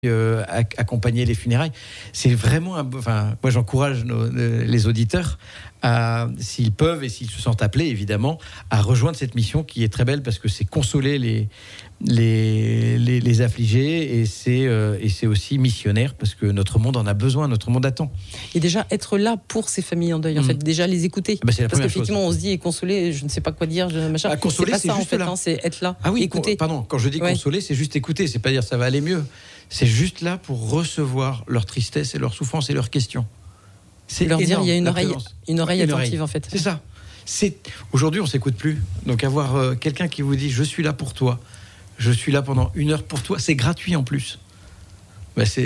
accompagner les funérailles. C'est vraiment moi j'encourage les auditeurs s'ils peuvent et s'ils se sentent appelés évidemment à rejoindre cette mission qui est très belle parce que c'est consoler les affligés et c'est aussi missionnaire parce que notre monde en a besoin, notre monde attend. Et déjà être là pour ces familles en deuil, en fait, déjà les écouter. C'est la parce chose. qu'effectivement on se dit consoler, je ne sais pas quoi dire, machin. Consoler, c'est pas ça juste en fait, là. c'est être là, Ah oui, écouter. Quand je dis consoler, c'est juste écouter, c'est pas dire ça va aller mieux. C'est juste là pour recevoir leur tristesse et leur souffrance et leurs questions. C'est leur dire il y a une oreille attentive en fait. C'est ça. Aujourd'hui on s'écoute plus. Donc avoir quelqu'un qui vous dit je suis là pour toi, je suis là pendant 1 heure pour toi, c'est gratuit en plus. C'est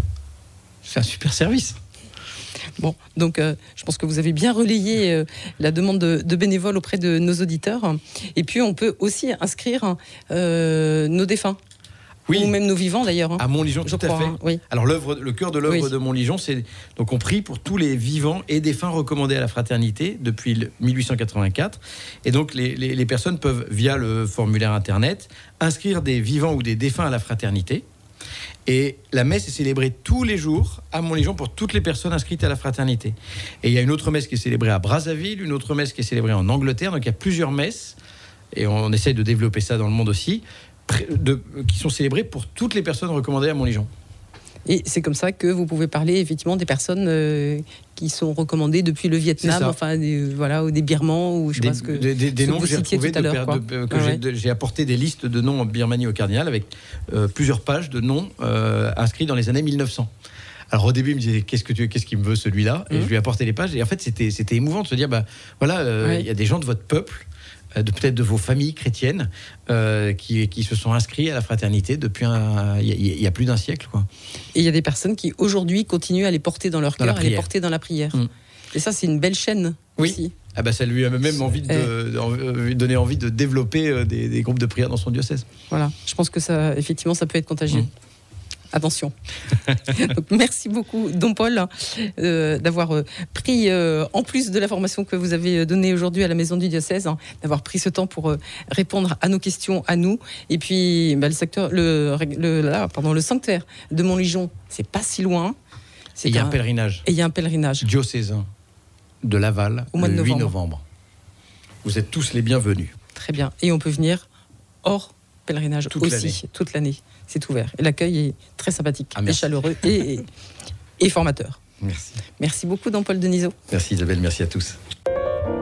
un super service. Bon, donc je pense que vous avez bien relayé la demande de bénévoles auprès de nos auditeurs. Et puis on peut aussi inscrire nos défunts. Oui. Ou même nos vivants d'ailleurs. À Montligeon, tout à fait. Oui. Alors le cœur de l'œuvre de Montligeon, c'est donc on prie pour tous les vivants et défunts recommandés à la fraternité depuis 1884. Et donc les personnes peuvent via le formulaire internet inscrire des vivants ou des défunts à la fraternité. Et la messe est célébrée tous les jours à Montligeon pour toutes les personnes inscrites à la fraternité. Et il y a une autre messe qui est célébrée à Brazzaville, une autre messe qui est célébrée en Angleterre. Donc il y a plusieurs messes et on essaye de développer ça dans le monde aussi. Qui sont célébrés pour toutes les personnes recommandées à Montligeon. Et c'est comme ça que vous pouvez parler effectivement des personnes qui sont recommandées depuis le Vietnam, ou des Birmans, ou je sais pas ce que des noms que j'ai retrouvés tout à l'heure. J'ai apporté des listes de noms en Birmanie au cardinal avec plusieurs pages de noms inscrits dans les années 1900. Alors au début, il me disait qu'est-ce qu'il me veut celui-là, et je lui ai apporté les pages. Et en fait, c'était émouvant de se dire il y a des gens de votre peuple. Peut-être de vos familles chrétiennes qui se sont inscrits à la fraternité depuis il y a plus d'1 siècle, quoi. Et il y a des personnes qui aujourd'hui continuent à les porter dans leur cœur, à les porter dans la prière. Et ça, c'est une belle chaîne aussi. Ça lui a même donné envie de développer des groupes de prière dans son diocèse. Voilà, je pense que ça, effectivement, ça peut être contagieux. Attention. Donc, merci beaucoup, Don Paul, d'avoir pris, en plus de la formation que vous avez donnée aujourd'hui à la Maison du Diocèse, d'avoir pris ce temps pour répondre à nos questions, à nous. Et puis, le sanctuaire de Montligeon, c'est pas si loin. Et il y a un pèlerinage. Et il y a un pèlerinage. Diocésain de Laval, le 8 novembre. Vous êtes tous les bienvenus. Très bien. Et on peut venir hors pèlerinage toute l'année. C'est ouvert. Et l'accueil est très sympathique, et chaleureux et formateur. Merci. Merci beaucoup, Don Paul Denisot. Merci Isabelle, merci à tous.